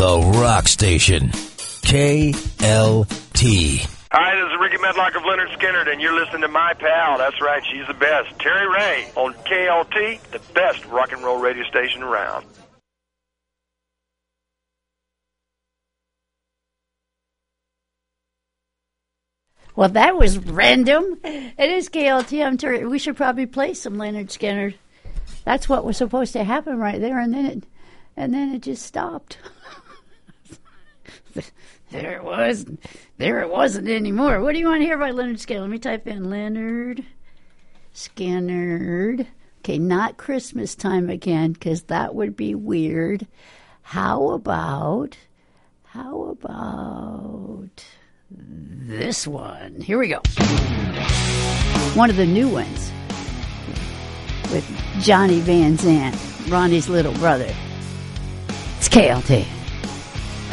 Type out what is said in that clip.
The rock station. KLT. Hi, this is Ricky Medlock of Leonard Skinner, and you're listening to my pal. That's right, she's the best. Terry Ray on KLT, the best rock and roll radio station around. Well, that was random. It is KLT. I'm Terry. We should probably play some Leonard Skinner. That's what was supposed to happen right there, and then it just stopped. There it was. There it wasn't anymore. What do you want to hear about Leonard Skinner? Let me type in Leonard Skinner. Okay, not Christmas time again, because that would be weird. How about this one? Here we go. One of the new ones with Johnny Van Zandt, Ronnie's little brother. It's KLT.